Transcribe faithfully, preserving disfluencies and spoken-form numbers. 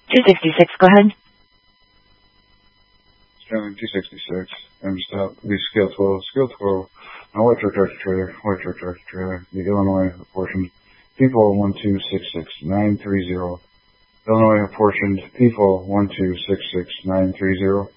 two sixty-six, go ahead. Scanning two sixty-six. I'm stop. Be scale twelve. Scale twelve. On white truck tractor trailer. White truck tractor trailer. The Illinois apportioned. People one two six six nine three zero. Illinois apportioned. People one two six six nine three zero.